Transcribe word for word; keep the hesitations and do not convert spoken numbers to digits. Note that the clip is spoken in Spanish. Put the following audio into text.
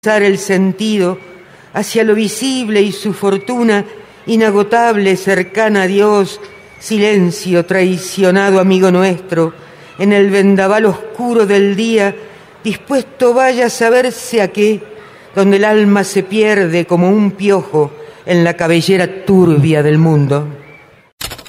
el sentido hacia lo visible y su fortuna inagotable, cercana a Dios. Silencio, traicionado amigo nuestro, en el vendaval oscuro del día, dispuesto vaya a saberse a qué, donde el alma se pierde como un piojo en la cabellera turbia del mundo.